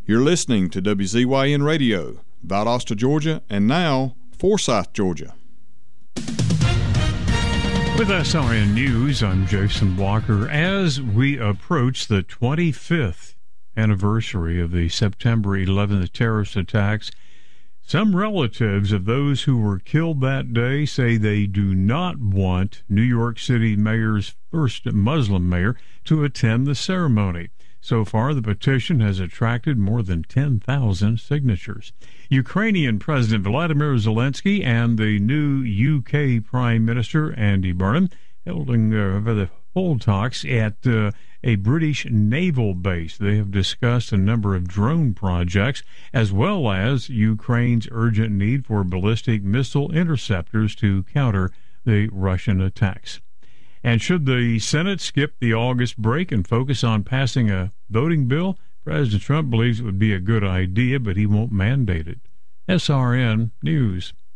You're listening to WZYN Radio, Valdosta, Georgia, and now Forsyth, Georgia. With SRN News, I'm Jason Walker. As we approach the 25th anniversary of the September 11th terrorist attacks, some relatives of those who were killed that day say they do not want New York City Mayor's first Muslim mayor to attend the ceremony. So far, the petition has attracted more than 10,000 signatures. Ukrainian President Vladimir Zelensky and the new UK Prime Minister Andy Burnham holding the full talks at a British naval base. They have discussed a number of drone projects as well as Ukraine's urgent need for ballistic missile interceptors to counter the Russian attacks. And should the Senate skip the August break and focus on passing a voting bill? President Trump believes it would be a good idea, but he won't mandate it. SRN News.